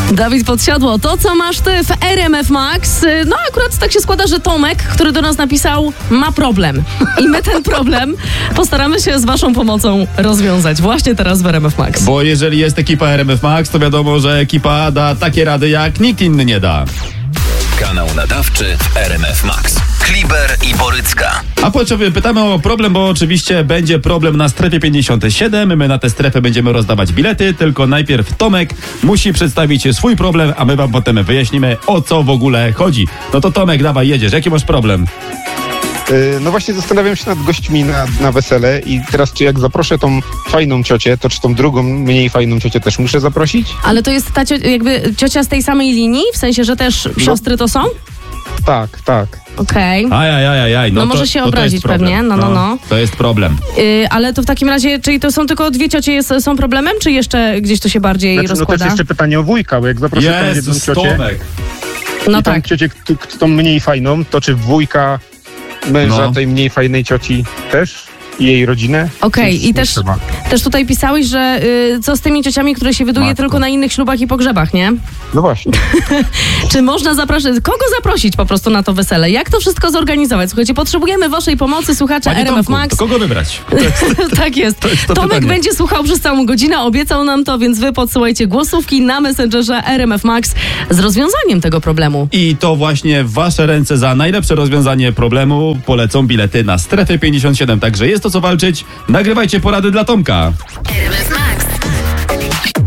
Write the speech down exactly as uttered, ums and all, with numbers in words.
Dawid Podsiadło, to co masz ty w R M F Max? No akurat tak się składa, że Tomek, który do nas napisał, ma problem. I my ten problem postaramy się z waszą pomocą rozwiązać właśnie teraz w R M F Max. Bo jeżeli jest ekipa R M F Max, to wiadomo, że ekipa da takie rady, jak nikt inny nie da. Kanał nadawczy w R M F Max. Kliber i Borycka. A po co pytamy o problem, bo oczywiście będzie problem na strefie pięćdziesiąt siedem. My na tę strefę będziemy rozdawać bilety, tylko najpierw Tomek musi przedstawić swój problem, a my wam potem wyjaśnimy, o co w ogóle chodzi. No to Tomek, dawaj, jedziesz. Jaki masz problem? No właśnie zastanawiam się nad gośćmi na, na wesele i teraz czy jak zaproszę tą fajną ciocię, to czy tą drugą, mniej fajną ciocię też muszę zaprosić? Ale to jest ta cio- jakby ciocia z tej samej linii? W sensie, że też siostry to są? Tak, tak. Okej. Aj, aj, aj, aj. No, No to, może się no to obrazić jest problem. pewnie, no, no, no. To jest problem. Yy, ale to w takim razie, czyli to są tylko dwie ciocie jest, są problemem, czy jeszcze gdzieś to się bardziej Znaczy, no to rozkłada? jest jeszcze pytanie o wujka, bo jak zaproszę tą jedną Jezus, ciocię Tomek. No i tą tak. ciocię, k- k- tą mniej fajną, to czy wujka męża No. tej mniej fajnej cioci też? I jej rodzinę? Okej, Czy i nie też, trzeba? też tutaj pisałeś, że y, co z tymi ciociami, które się wyduje Matko. tylko na innych ślubach i pogrzebach, nie? No właśnie. Czy można zapraszać, kogo zaprosić po prostu na to wesele? Jak to wszystko zorganizować? Słuchajcie, potrzebujemy waszej pomocy, słuchacze Panie R M F Tomku, Max. to kogo wybrać? Tak jest. jest to Tomek pytanie. będzie słuchał przez całą godzinę, obiecał nam to, więc wy podsyłajcie głosówki na Messengerze R M F Max z rozwiązaniem tego problemu. I to właśnie w wasze ręce za najlepsze rozwiązanie problemu polecą bilety na strefę pięćdziesiąt siedem. Także jest to co walczyć. Nagrywajcie porady dla Tomka. R M F Max.